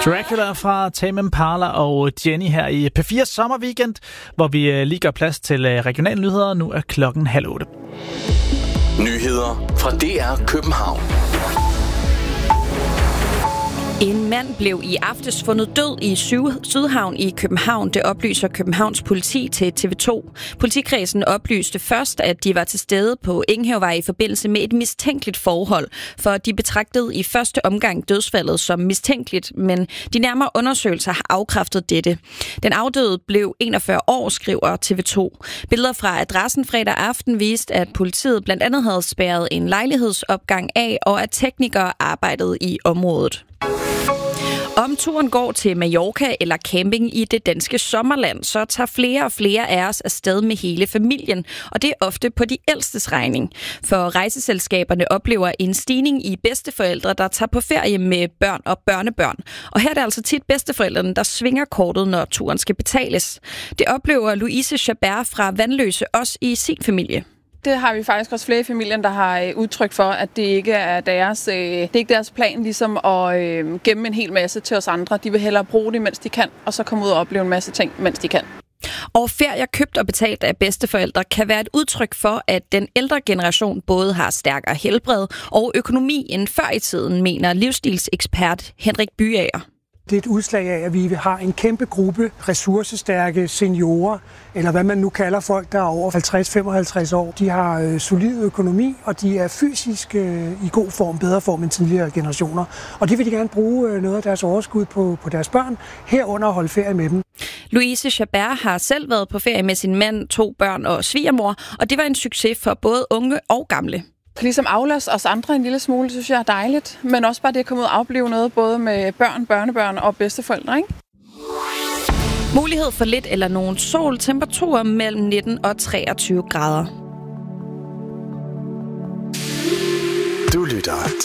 Dracula fra Tame Impala og Jenny her i P4 Sommerweekend, hvor vi lige gør plads til regionale nyheder. Nu er klokken 7:30. Nyheder fra DR København. En mand blev i aftes fundet død i Sydhavn i København. Det oplyser Københavns politi til TV2. Politikredsen oplyste først, at de var til stede på Enghave i forbindelse med et mistænkeligt forhold, for de betragtede i første omgang dødsfaldet som mistænkeligt, men de nærmere undersøgelser har afkræftet dette. Den afdøde blev 41 år, skriver TV2. Billeder fra adressen fredag aften viste, at politiet blandt andet havde spærret en lejlighedsopgang af, og at teknikere arbejdede i området. Om turen går til Mallorca eller camping i det danske sommerland, så tager flere og flere af os afsted med hele familien, og det er ofte på de ældstes regning. For rejseselskaberne oplever en stigning i bedsteforældre, der tager på ferie med børn og børnebørn. Og her er det altså tit bedsteforældrene, der svinger kortet, når turen skal betales. Det oplever Louise Chabert fra Vandløse også i sin familie. Det har vi faktisk også flere i familien, der har udtrykt for, at det ikke er deres plan ligesom at gemme en hel masse til os andre. De vil hellere bruge det, mens de kan, og så komme ud og opleve en masse ting, mens de kan. Og ferier købt og betalt af bedsteforældre kan være et udtryk for, at den ældre generation både har stærkere helbred og økonomi end før i tiden, mener livsstilsekspert Henrik Byager. Det er et udslag af, at vi har en kæmpe gruppe ressourcestærke seniorer, eller hvad man nu kalder folk, der er over 50-55 år. De har solid økonomi, og de er fysisk i god form, bedre form end tidligere generationer. Og det vil de gerne bruge noget af deres overskud på deres børn, herunder at holde ferie med dem. Louise Chabert har selv været på ferie med sin mand, 2 børn og svigermor, og det var en succes for både unge og gamle. Ligesom aflaste os andre en lille smule, synes jeg er dejligt. Men også bare det at komme ud og opleve noget, både med børn, børnebørn og bedsteforældre, ikke? Mulighed for lidt eller nogen sol, temperaturer mellem 19 og 23 grader. Du lytter